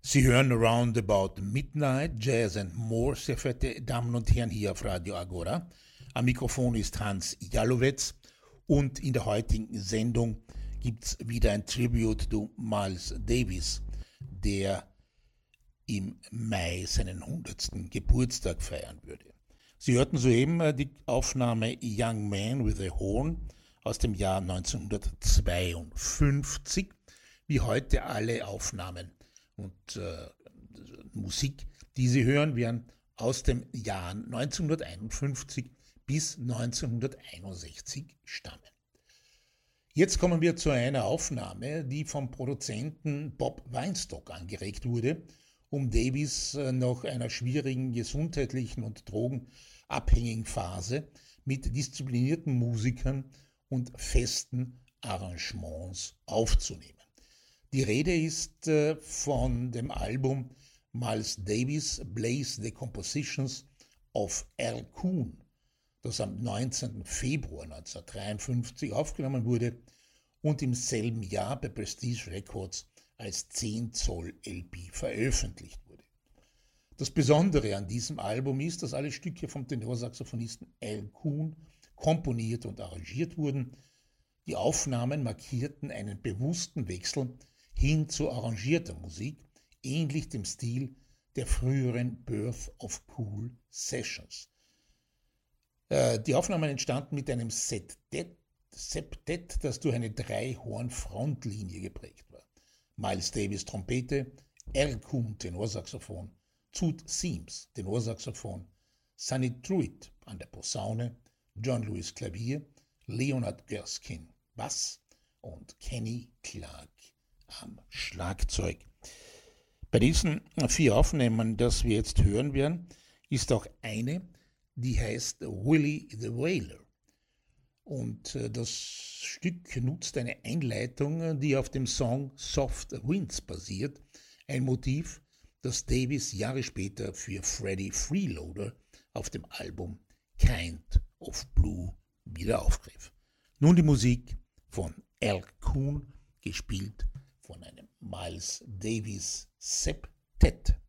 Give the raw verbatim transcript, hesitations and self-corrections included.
Sie hören Roundabout Midnight, Jazz and More, sehr verehrte Damen und Herren, hier auf Radio Agora. Am Mikrofon ist Hans Jalowetz und in der heutigen Sendung gibt es wieder ein Tribute to Miles Davis, der im Mai seinen hundertsten Geburtstag feiern würde. Sie hörten soeben die Aufnahme Young Man with a Horn aus dem Jahr neunzehnhundertzweiundfünfzig, wie heute alle Aufnahmen und äh, Musik, die Sie hören, werden aus den Jahren neunzehnhunderteinundfünfzig bis neunzehnhunderteinundsechzig stammen. Jetzt kommen wir zu einer Aufnahme, die vom Produzenten Bob Weinstock angeregt wurde, um Davis äh, nach einer schwierigen gesundheitlichen und drogenabhängigen Phase mit disziplinierten Musikern und festen Arrangements aufzunehmen. Die Rede ist äh, von dem Album Miles Davis Plays the Compositions of Al Coon, das am neunzehnten Februar neunzehnhundertdreiundfünfzig aufgenommen wurde und im selben Jahr bei Prestige Records als zehn Zoll L P veröffentlicht wurde. Das Besondere an diesem Album ist, dass alle Stücke vom Tenorsaxophonisten Al Coon komponiert und arrangiert wurden. Die Aufnahmen markierten einen bewussten Wechsel hin zu arrangierter Musik, ähnlich dem Stil der früheren Birth of Cool Sessions. Äh, die Aufnahmen entstanden mit einem Septett, Septett, das durch eine Drei-Horn-Frontlinie geprägt war. Miles Davis Trompete, Al Coon Tenorsaxophon, Zoot Sims Tenorsaxophon, Sonny Truitt an der Posaune, John Lewis Klavier, Leonard Gershkin Bass und Kenny Clark am Schlagzeug. Bei diesen vier Aufnahmen, das wir jetzt hören werden, ist auch eine, die heißt Willie the Wailer. Und das Stück nutzt eine Einleitung, die auf dem Song Soft Winds basiert, ein Motiv, das Davis Jahre später für Freddie Freeloader auf dem Album Kind of Blue wieder aufgriff. Nun die Musik von Al Coon, gespielt von einem Miles Davis Septett.